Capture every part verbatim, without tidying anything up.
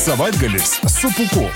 Savaitgalis su Pūku.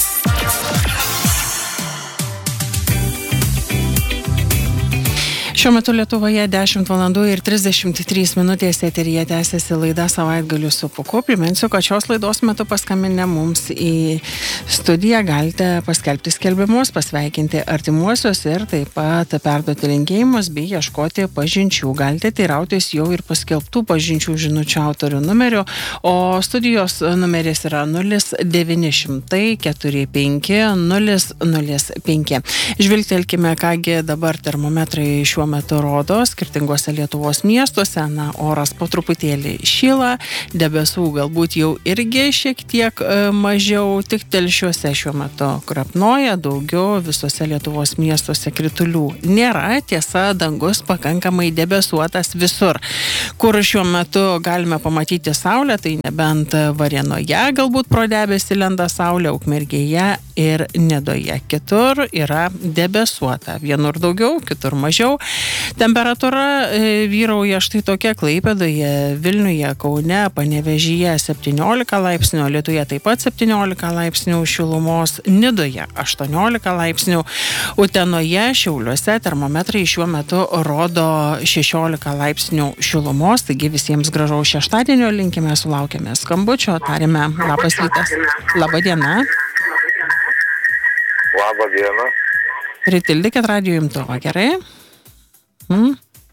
Šiuo metu Lietuvoje dešimt valandų ir trisdešimt trys minutės eteryje tęsiasi laida Savaitgaliu su Pūku. Priminsiu, kad šios laidos metu paskambinę mums į studiją galite paskelbti skelbimus, pasveikinti artimuosius ir taip pat perduoti linkėjimus bei ieškoti pažinčių. Galite teirautis jau ir paskelbtų pažinčių žinučių autorių numerių, o studijos numeris yra nulis devyni šimtai keturi penki nulis nulis penki. Žvilgtelkime, kągi dabar termometrai šiuo metu rodo skirtinguose Lietuvos miestuose. Na, oras po truputėlį šyla, debesų galbūt jau irgi šiek tiek e, mažiau, tik telšiuose šiuo metu krapnoja, daugiau visose Lietuvos miestuose kritulių nėra. Tiesa, dangus pakankamai debesuotas visur. Kur šiuo metu galime pamatyti saulę, tai nebent Varėnoje galbūt pro debesį lenda saulė, Ukmergėje ir Nidoje. Kitur yra debesuota. Vienur daugiau, kitur mažiau. Temperatūra e, vyrauja štai tokia: Klaipėdoje, Vilniuje, Kaune, Panevėžyje septyniolika laipsnių, Alytuje taip pat septyniolika laipsnių šilumos, Nidoje aštuoniolika laipsnių, Utenoje, Šiauliuose termometrai šiuo metu rodo šešiolika laipsnių šilumos. Taigi visiems gražaus šeštadienio linkime, sulaukėme skambučio, tarime labas rytas. Labą dieną. Labą dieną. Pritildykit radijo imtuvą, gerai? Hmm?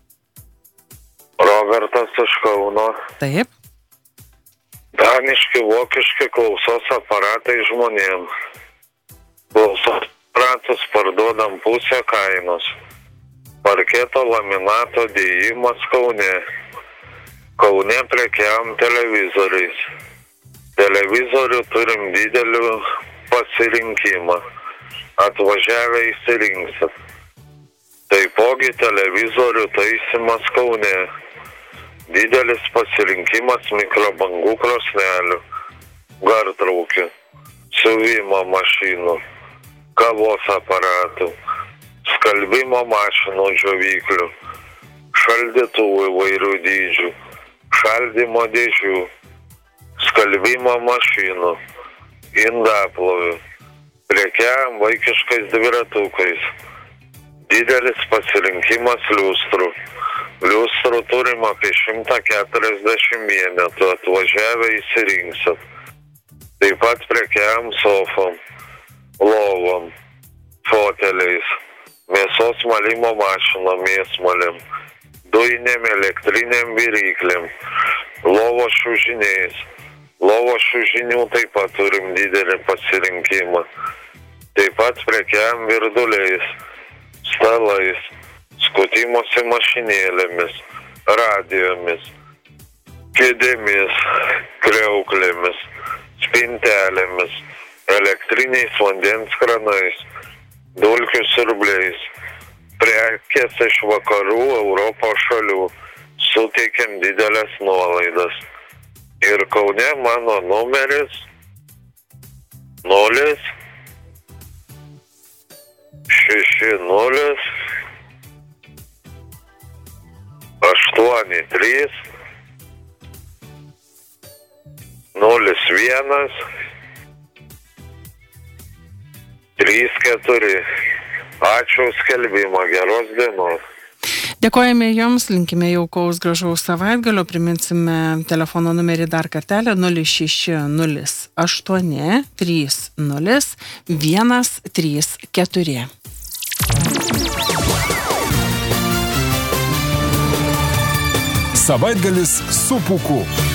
Robertas iš Kauno. Taip. Daniški, vokiški klausos aparatai žmonėm. Klausos aparatus parduodam pusę kainos. Parketo laminato dėjimas Kaune. Kaune prekiaujam televizoriais. Televizorių turim didelį pasirinkimą. Atvažiavę įsirinksit. Taipogi televizorių taisymas Kaune. Didelis pasirinkimas mikrobangų krosnelių, gartraukių, siuvimo mašinų, kavos aparatų, skalbimo mašinų džiovyklių, šaldytuvų įvairių dydžių, šaldymo dėžių, skalbimo mašinų, indaplovių, prekiaujam vaikiškais dviratukais. Didelis pasirinkimas liustrų. Liustrų turim apie šimtą keturiasdešimt vienetų, atvažiavę įsirinksit. Taip pat prekiaujam sofom, lovom, foteliais, mėsos malimo mašinom, mėsmalėm, dujinėm elektrinėm viryklėm, lovos šiužiniais. Lovos šiužinių taip pat turim didelį pasirinkimą. Taip pat prekiaujam virduliais, stalais, skutimosi mašinėlėmis, radijomis, kėdėmis, kriauklėmis, spintelėmis, elektriniais vandens kranais, dulkių siurbliais. Prekės iš vakarų Europos šalių suteikiam didelės nuolaidas. Ir Kaune mano numeris nulis šeši nulis aštuoni trys nulis vienas trys keturi. Ačiū skelbimą, geros dienos. Dėkojame Jums, linkime jaukaus gražaus savaitgalio, priminsime telefono numerį dar kartelį nulis šeši nulis aštuoni trys nulis vienas trys keturi. Savaitgalis su Pūku.